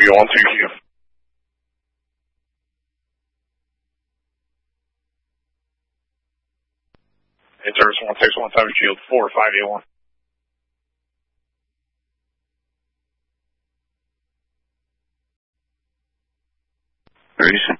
you on 2Q. Hey, Service 161, Tower Shield 4581. Grayson.